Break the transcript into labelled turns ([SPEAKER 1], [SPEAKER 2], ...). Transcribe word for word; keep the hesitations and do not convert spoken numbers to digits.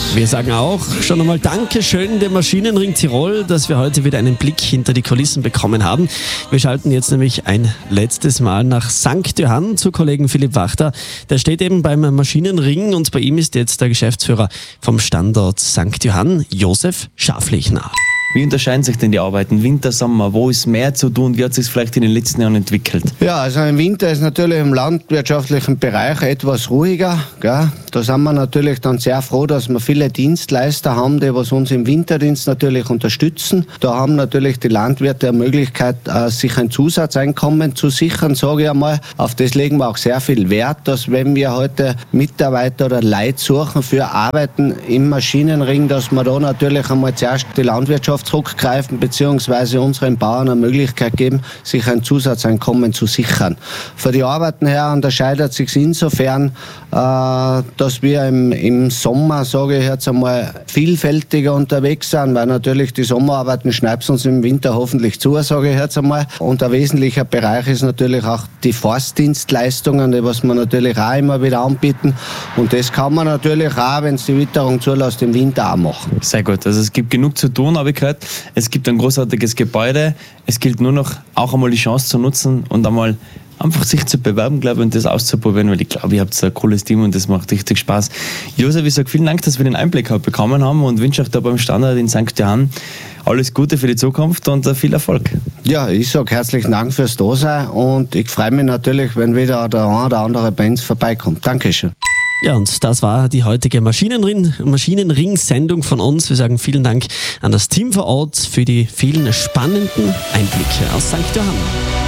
[SPEAKER 1] Wir sagen auch schon einmal Dankeschön dem Maschinenring Tirol, dass wir heute wieder einen Blick hinter die Kulissen bekommen haben. Wir schalten jetzt nämlich ein letztes Mal nach Sankt Johann zu Kollegen Philipp Wachter. Der steht eben beim Maschinenring und bei ihm ist jetzt der Geschäftsführer vom Standort Sankt Johann, Josef Schaflichner.
[SPEAKER 2] Wie unterscheiden sich denn die Arbeiten? Winter, Sommer, wo ist mehr zu tun? Wie hat sich vielleicht in den letzten Jahren entwickelt?
[SPEAKER 3] Ja, also im Winter ist natürlich im landwirtschaftlichen Bereich etwas ruhiger. Gell? Da sind wir natürlich dann sehr froh, dass wir viele Dienstleister haben, die was uns im Winterdienst natürlich unterstützen. Da haben natürlich die Landwirte eine Möglichkeit, sich ein Zusatzeinkommen zu sichern, sage ich einmal. Auf das legen wir auch sehr viel Wert, dass wenn wir heute Mitarbeiter oder Leute suchen für Arbeiten im Maschinenring, dass wir da natürlich einmal zuerst die Landwirtschaft zurückgreifen bzw. unseren Bauern eine Möglichkeit geben, sich ein Zusatzeinkommen zu sichern. Für die Arbeiten her unterscheidet sich insofern, äh, dass wir im, im Sommer, sage ich jetzt einmal, vielfältiger unterwegs sind, weil natürlich die Sommerarbeiten schneiden uns im Winter hoffentlich zu, sage ich jetzt einmal. Und ein wesentlicher Bereich ist natürlich auch die Forstdienstleistungen, die was wir natürlich auch immer wieder anbieten. Und das kann man natürlich auch, wenn es die Witterung zulässt, im Winter auch machen.
[SPEAKER 2] Sehr gut, also es gibt genug zu tun, habe ich gehört. Es gibt ein großartiges Gebäude. Es gilt nur noch, auch einmal die Chance zu nutzen und einmal einfach sich zu bewerben, glaube ich, und das auszuprobieren, weil ich glaube, ihr habt ein cooles Team und das macht richtig Spaß. Josef, ich sage vielen Dank, dass wir den Einblick bekommen haben und wünsche euch da beim Standort in Sankt Johann alles Gute für die Zukunft und viel Erfolg.
[SPEAKER 3] Ja, ich sage herzlichen Dank fürs Dasein und ich freue mich natürlich, wenn wieder der ein oder andere bei uns vorbeikommt. Dankeschön.
[SPEAKER 1] Ja, und das war die heutige Maschinenring, Maschinenring-Sendung von uns. Wir sagen vielen Dank an das Team vor Ort für die vielen spannenden Einblicke aus Sankt Johann.